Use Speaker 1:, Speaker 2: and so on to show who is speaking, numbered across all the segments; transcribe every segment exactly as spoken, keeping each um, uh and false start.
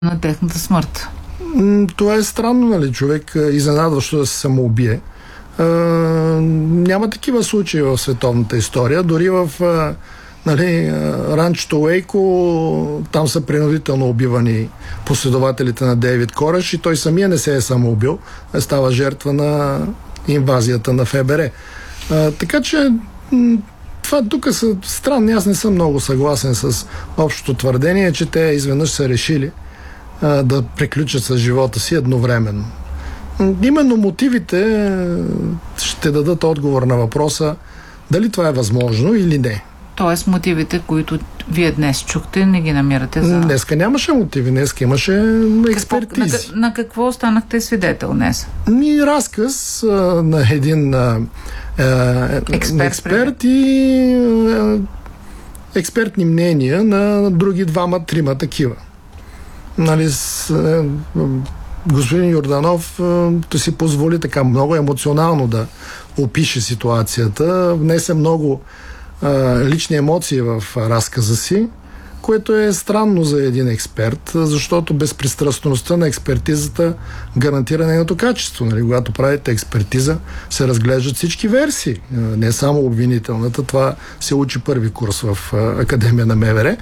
Speaker 1: на техната смърт.
Speaker 2: Това е странно, нали, човек изненадващо да се самоубие. А, няма такива случаи в световната история. Дори в а, нали, ранчото Уейко, там са принудително убивани последователите на Дейвид Кораш и той самия не се е самоубил, а става жертва на инвазията на ФБР. А, така че това тук са странни. Аз не съм много съгласен с общото твърдение, че те изведнъж са решили а, да приключат с живота си едновременно. Именно мотивите ще дадат отговор на въпроса дали това е възможно или не.
Speaker 1: Тоест мотивите, които вие днес чухте, не ги намирате за...
Speaker 2: Днеска нямаше мотиви, днеска имаше експертизи.
Speaker 1: Какво, на, на какво останахте свидетел днес?
Speaker 2: Ми разказ а, на един а, а, експерт, експерт и а, експертни мнения на други двама-трима такива. Нали, с, а, господин Йорданов да си позволи така много емоционално да опише ситуацията, внесе много а, лични емоции в разказа си, което е странно за един експерт, защото безпристрастността на експертизата гарантира нейното качество. Нали? Когато правите експертиза, се разглеждат всички версии, не само обвинителната. Това се учи първи курс в Академия на МВР.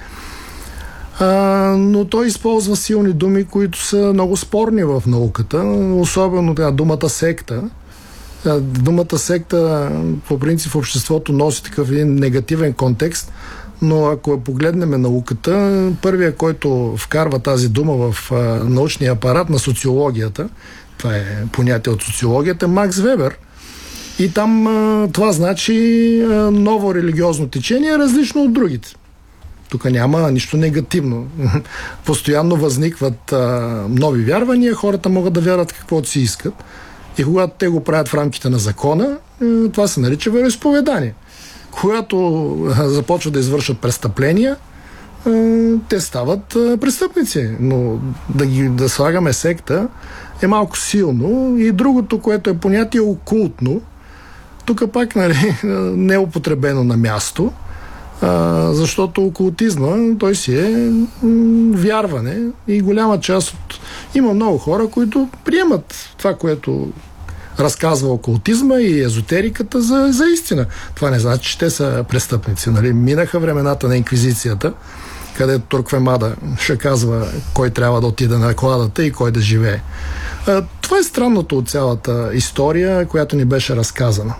Speaker 2: Uh, но той използва силни думи, които са много спорни в науката, особено тя, думата секта. Uh, думата секта по принцип в обществото носи такъв един негативен контекст, но ако погледнем науката, първият, който вкарва тази дума в uh, научния апарат на социологията, това е понятие от социологията, Макс Вебер. И там uh, това значи uh, ново религиозно течение, различно от другите. Тук няма нищо негативно. Постоянно възникват а, нови вярвания, хората могат да вярват каквото си искат. И когато те го правят в рамките на закона, това се нарича вероизповедание. Когато а, започват да извършат престъпления, а, те стават а, престъпници. Но да ги да слагаме секта е малко силно. И другото, което е понятие окултно, тук пак, нали, не е употребено на място, А, защото окултизма, той си е м- вярване и голяма част от... Има много хора, които приемат това, което разказва окултизма и езотериката за, за истина. Това не значи, че те са престъпници. Нали? Минаха времената на инквизицията, където Торквемада ще казва кой трябва да отиде на кладата и кой да живее. А, това е странното от цялата история, която ни беше разказана.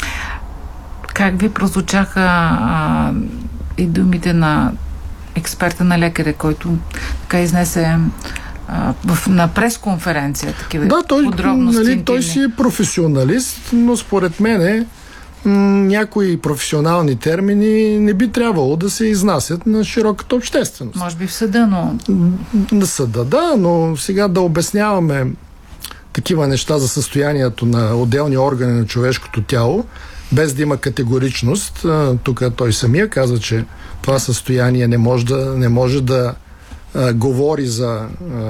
Speaker 1: Как ви прозвучаха а, и думите на експерта на лекаря, който така изнесе а, в, на пресконференция такива
Speaker 2: да, той,
Speaker 1: подробности?
Speaker 2: Нали, той си е професионалист, но според мен м- някои професионални термини не би трябвало да се изнасят на широката общественост.
Speaker 1: Може би в съда, но...
Speaker 2: На съда, да, но сега да обясняваме такива неща за състоянието на отделни органи на човешкото тяло, без да има категоричност. Тук той самия казва, че това състояние не може да, не може да а, говори за а,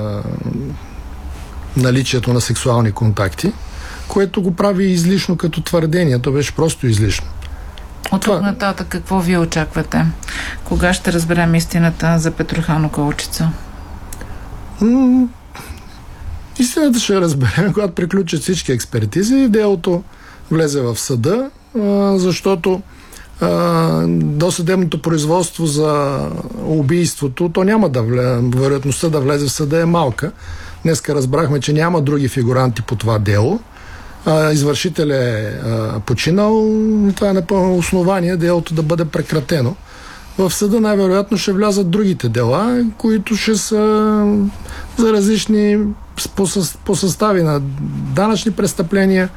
Speaker 2: наличието на сексуални контакти, което го прави излишно като твърдение. То беше просто излишно.
Speaker 1: От тук нататък какво вие очаквате? Кога ще разберем истината за Петрохано Колчица?
Speaker 2: М- истината ще разберем, когато приключат всички експертизи. Делото влезе в съда, защото а, досъдебното производство за убийството, то няма да влезе, вероятността да влезе в съда е малка. Днеска разбрахме, че няма други фигуранти по това дело. А, извършител е а, починал. Това е напълно основание делото да бъде прекратено. В съда най-вероятно ще влязат другите дела, които ще са за различни по, по състави на данъчни престъпления,